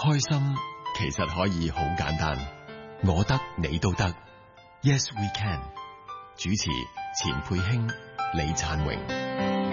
開心其實可以好簡單，我得你都得。Yes we can。主持錢佩卿、李燦榮。